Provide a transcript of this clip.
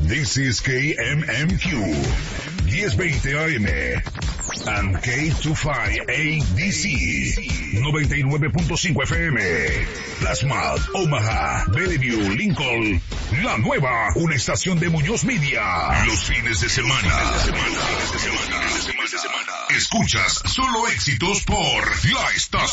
This is KMMQ 1020 AM and K25ADC 99.5 FM. Plasma, Omaha, Bellevue, Lincoln. La nueva, una estación de Muñoz Media. Los fines de semana. Escuchas solo éxitos por la estación.